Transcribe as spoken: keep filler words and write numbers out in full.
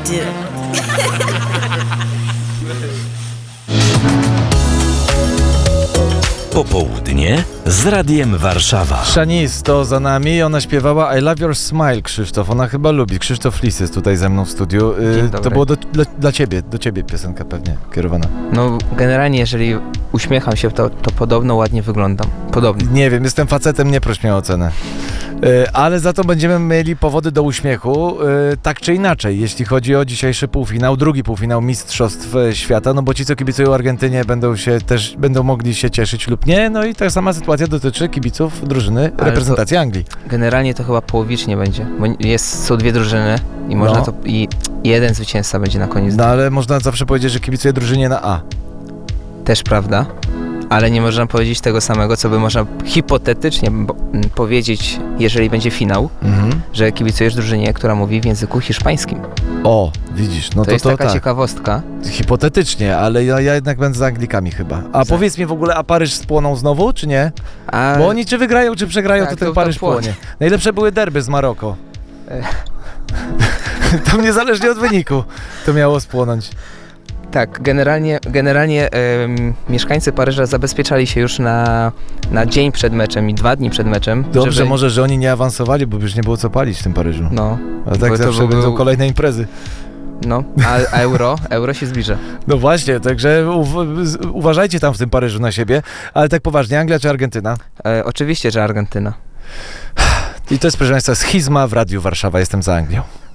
do. Popołudnie z Radiem Warszawa. Shanice to za nami, ona śpiewała I Love Your Smile, Krzysztof, ona chyba lubi. Krzysztof Lis jest tutaj ze mną w studiu. Dzień Y, to dobry. było do, dla, dla ciebie, do ciebie piosenka pewnie kierowana. No generalnie jeżeli uśmiecham się, to, to podobno ładnie wyglądam. Podobnie. Nie wiem, jestem facetem, nie proś mnie o ocenę. Y, ale za to będziemy mieli powody do uśmiechu, y, tak czy inaczej, jeśli chodzi o dzisiejszy półfinał, drugi półfinał Mistrzostw Świata, no bo ci, co kibicują Argentynie, będą się też, będą mogli się cieszyć lub nie, no i ta sama sytuacja dotyczy kibiców drużyny Ale reprezentacji Anglii. Generalnie to chyba połowicznie będzie, bo jest, są dwie drużyny i można No. to i jeden zwycięzca będzie na koniec. No ale można zawsze powiedzieć, że kibicuje drużynie na A. Też prawda, ale nie można powiedzieć tego samego, co by można hipotetycznie bo, m, powiedzieć, jeżeli będzie finał, Mhm. że kibicujesz drużynie, która mówi w języku hiszpańskim. O, widzisz, no to to jest to taka tak. ciekawostka. Hipotetycznie, ale ja, ja jednak będę z Anglikami chyba. A Za- powiedz mi w ogóle, a Paryż spłonął znowu, czy nie? A Bo oni czy wygrają, czy przegrają, tak, to ten to- to Paryż płonie. płonie. Najlepsze były derby z Maroko. E. To niezależnie od wyniku to miało spłonąć. Tak, generalnie, generalnie em, mieszkańcy Paryża zabezpieczali się już na, na dzień przed meczem i dwa dni przed meczem. Dobrze, żeby, może, że oni nie awansowali, bo już nie było co palić w tym Paryżu. No, A tak bo to zawsze był- będą kolejne imprezy. no, a a euro, euro się zbliża. No właśnie, także uw- z- uważajcie tam w tym Paryżu na siebie. Ale tak poważnie, Anglia czy Argentyna? E, oczywiście, że Argentyna. I to jest, proszę Państwa, schizma w Radiu Warszawa. Jestem za Anglią.